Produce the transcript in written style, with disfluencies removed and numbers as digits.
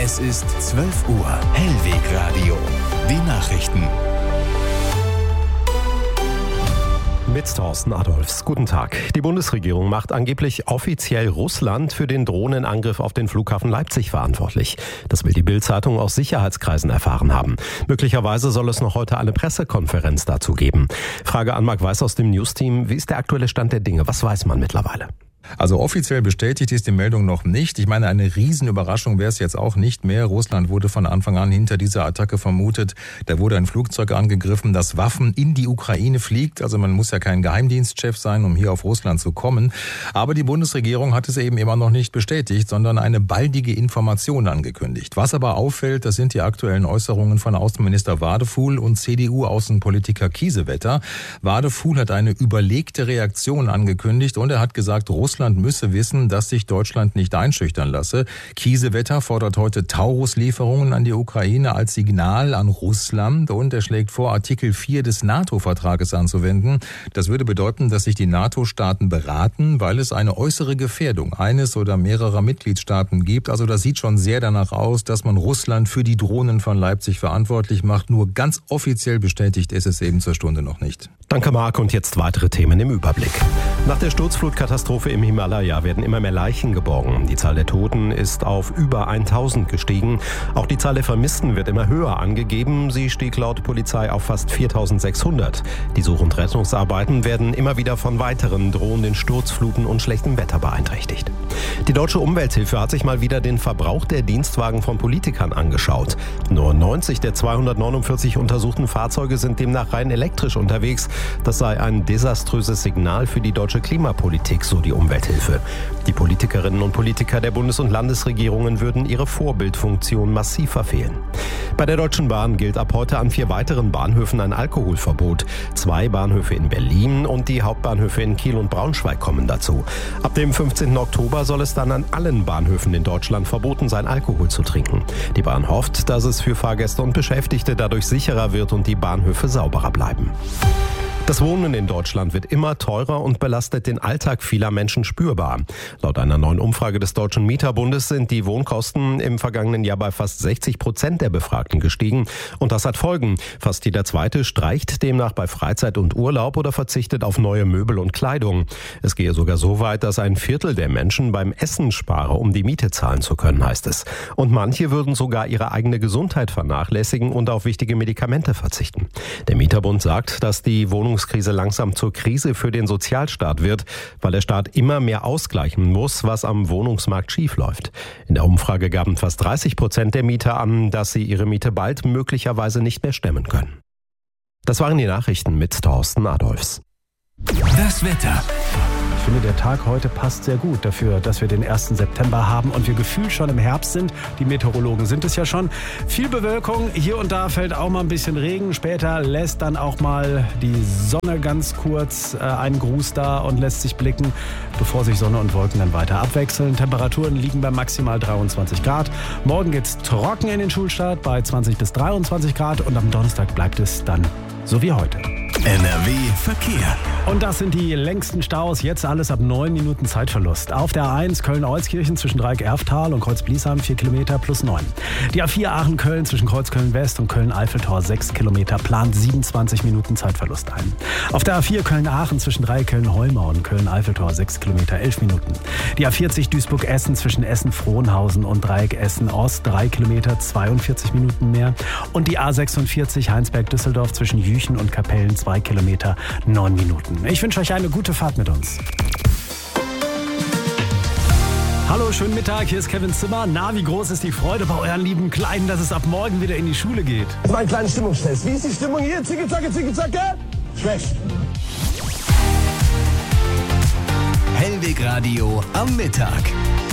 Es ist 12 Uhr. Hellwegradio. Die Nachrichten. Mit Thorsten Adolfs. Guten Tag. Die Bundesregierung macht angeblich offiziell Russland für den Drohnenangriff auf den Flughafen Leipzig verantwortlich. Das will die Bild-Zeitung aus Sicherheitskreisen erfahren haben. Möglicherweise soll es noch heute eine Pressekonferenz dazu geben. Frage an Marc Weiß aus dem News-Team. Wie ist der aktuelle Stand der Dinge? Was weiß man mittlerweile? Also offiziell bestätigt ist die Meldung noch nicht. Ich meine, eine Riesenüberraschung wäre es jetzt auch nicht mehr. Russland wurde von Anfang an hinter dieser Attacke vermutet. Da wurde ein Flugzeug angegriffen, das Waffen in die Ukraine fliegt. Also man muss ja kein Geheimdienstchef sein, um hier auf Russland zu kommen. Aber die Bundesregierung hat es eben immer noch nicht bestätigt, sondern eine baldige Information angekündigt. Was aber auffällt, das sind die aktuellen Äußerungen von Außenminister Wadefuhl und CDU-Außenpolitiker Kiesewetter. Wadefuhl hat eine überlegte Reaktion angekündigt und er hat gesagt, Russland müsse wissen, dass sich Deutschland nicht einschüchtern lasse. Kiesewetter fordert heute Taurus-Lieferungen an die Ukraine als Signal an Russland und er schlägt vor, Artikel 4 des NATO-Vertrages anzuwenden. Das würde bedeuten, dass sich die NATO-Staaten beraten, weil es eine äußere Gefährdung eines oder mehrerer Mitgliedstaaten gibt. Also das sieht schon sehr danach aus, dass man Russland für die Drohnen von Leipzig verantwortlich macht. Nur ganz offiziell bestätigt ist es eben zur Stunde noch nicht. Danke, Marc. Und jetzt weitere Themen im Überblick. Nach der Sturzflutkatastrophe im Himalaya werden immer mehr Leichen geborgen. Die Zahl der Toten ist auf über 1000 gestiegen. Auch die Zahl der Vermissten wird immer höher angegeben. Sie stieg laut Polizei auf fast 4600. Die Such- und Rettungsarbeiten werden immer wieder von weiteren drohenden Sturzfluten und schlechtem Wetter beeinträchtigt. Die Deutsche Umwelthilfe hat sich mal wieder den Verbrauch der Dienstwagen von Politikern angeschaut. Nur 90 der 249 untersuchten Fahrzeuge sind demnach rein elektrisch unterwegs. Das sei ein desaströses Signal für die deutsche Klimapolitik, so die Umwelthilfe. Die Politikerinnen und Politiker der Bundes- und Landesregierungen würden ihre Vorbildfunktion massiv verfehlen. Bei der Deutschen Bahn gilt ab heute an 4 weiteren Bahnhöfen ein Alkoholverbot. 2 Bahnhöfe in Berlin und die Hauptbahnhöfe in Kiel und Braunschweig kommen dazu. Ab dem 15. Oktober soll es dann an allen Bahnhöfen in Deutschland verboten sein, Alkohol zu trinken. Die Bahn hofft, dass es für Fahrgäste und Beschäftigte dadurch sicherer wird und die Bahnhöfe sauberer bleiben. Das Wohnen in Deutschland wird immer teurer und belastet den Alltag vieler Menschen spürbar. Laut einer neuen Umfrage des Deutschen Mieterbundes sind die Wohnkosten im vergangenen Jahr bei fast 60% der Befragten gestiegen. Und das hat Folgen. Fast jeder Zweite streicht demnach bei Freizeit und Urlaub oder verzichtet auf neue Möbel und Kleidung. Es gehe sogar so weit, dass ein Viertel der Menschen beim Essen spare, um die Miete zahlen zu können, heißt es. Und manche würden sogar ihre eigene Gesundheit vernachlässigen und auf wichtige Medikamente verzichten. Der Mieterbund sagt, dass die Wohnungskrise langsam zur Krise für den Sozialstaat wird, weil der Staat immer mehr ausgleichen muss, was am Wohnungsmarkt schiefläuft. In der Umfrage gaben fast 30% der Mieter an, dass sie ihre Miete bald möglicherweise nicht mehr stemmen können. Das waren die Nachrichten mit Thorsten Adolfs. Das Wetter. Ich finde, der Tag heute passt sehr gut dafür, dass wir den 1. September haben und wir gefühlt schon im Herbst sind. Die Meteorologen sind es ja schon. Viel Bewölkung, hier und da fällt auch mal ein bisschen Regen. Später lässt dann auch mal die Sonne ganz kurz einen Gruß da und lässt sich blicken, bevor sich Sonne und Wolken dann weiter abwechseln. Temperaturen liegen bei maximal 23 Grad. Morgen geht's trocken in den Schulstart bei 20 bis 23 Grad und am Donnerstag bleibt es dann so wie heute. NRW Verkehr. Und das sind die längsten Staus. Jetzt alles ab 9 Minuten Zeitverlust. Auf der A1 Köln-Euskirchen zwischen Dreieck-Erftal und Kreuz-Bliesheim 4 Kilometer plus 9. Die A4 Aachen-Köln zwischen Kreuz-Köln-West und Köln-Eiffeltor 6 Kilometer plant 27 Minuten Zeitverlust ein. Auf der A4 Köln-Aachen zwischen Dreieck-Köln-Holmau und Köln-Eiffeltor 6 Kilometer 11 Minuten. Die A40 Duisburg-Essen zwischen Essen-Frohnhausen und Dreieck-Essen-Ost 3 Kilometer 42 Minuten mehr. Und die A46 Heinsberg-Düsseldorf zwischen Jüchen und Kapellen 2 Kilometer 9 Minuten. Ich wünsche euch eine gute Fahrt mit uns. Hallo, schönen Mittag, hier ist Kevin Zimmer. Na, wie groß ist die Freude bei euren lieben Kleinen, dass es ab morgen wieder in die Schule geht? Das war ein kleiner Stimmungstest. Wie ist die Stimmung hier? Zicke, zacke, zicke, zacke? Schlecht. Hellwegradio am Mittag.